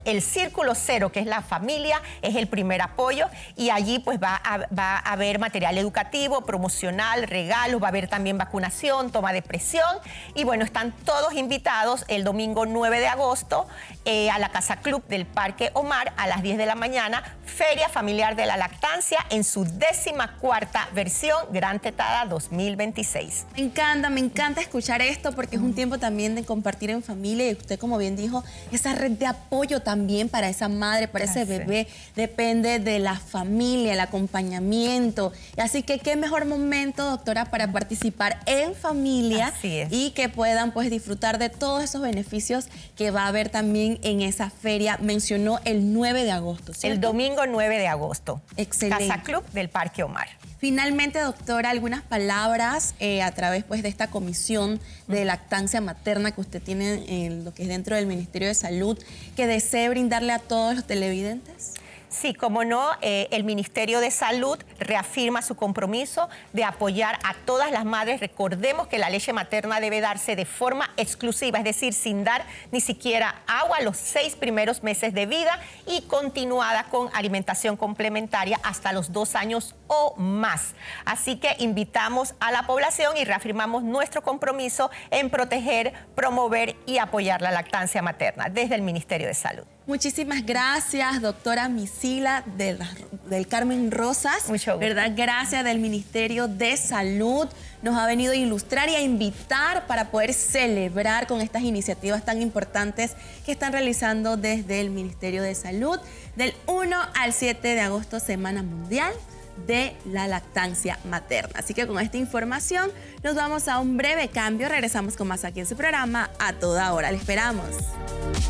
El Círculo Cero, que es la familia, es el primer apoyo y allí pues va a haber material educativo, promocional, regalos, va a haber también vacunación, toma de presión y bueno, están todos invitados el domingo 9 de agosto a la Casa Club del Parque Omar a las 10 de la mañana, Feria Familiar de la Lactancia en su 14ª versión, Gran Tetada 2026. Me encanta escuchar esto porque es un tiempo también de compartir en familia y usted, como bien dijo, esa red de apoyo también para esa madre, para ese bebé, depende de la familia, el acompañamiento. Así que qué mejor momento, doctora, para participar en familia y que puedan pues disfrutar de todos esos beneficios que va a haber también en esa feria. Mencionó el 9 de agosto, ¿cierto? El domingo 9 de agosto. Excelente. Casa Club del Parque Omar. Finalmente, doctora, algunas palabras a través pues, de esta comisión de lactancia materna que usted tiene en lo que es dentro del Ministerio de Salud, que desee brindarle a todos los televidentes. Sí, como no, el Ministerio de Salud reafirma su compromiso de apoyar a todas las madres. Recordemos que la leche materna debe darse de forma exclusiva, es decir, sin dar ni siquiera agua los 6 primeros meses de vida y continuada con alimentación complementaria hasta los 2 años o más. Así que invitamos a la población y reafirmamos nuestro compromiso en proteger, promover y apoyar la lactancia materna desde el Ministerio de Salud. Muchísimas gracias, doctora Misila del Carmen Rosas. Mucho gusto. ¿Verdad? Gracias del Ministerio de Salud. Nos ha venido a ilustrar y a invitar para poder celebrar con estas iniciativas tan importantes que están realizando desde el Ministerio de Salud. Del 1 al 7 de agosto, Semana Mundial de la Lactancia Materna. Así que con esta información nos vamos a un breve cambio. Regresamos con más aquí en su programa A Toda Hora. Le esperamos.